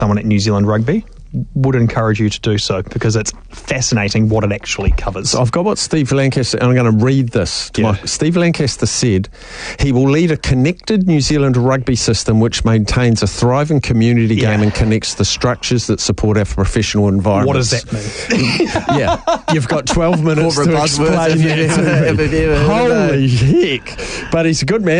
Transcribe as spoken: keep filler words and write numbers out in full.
someone at New Zealand Rugby, would encourage you to do so because it's fascinating what it actually covers. So I've got what Steve Lancaster, and I'm going to read this. Yeah. My, Steve Lancaster said he will lead a connected New Zealand rugby system which maintains a thriving community Yeah. game and connects the structures that support our professional environment. What does that mean? Yeah, you've got twelve minutes Corporate to buzzwords, explain if you- that to if me. you ever know. Holy heck. But he's a good man.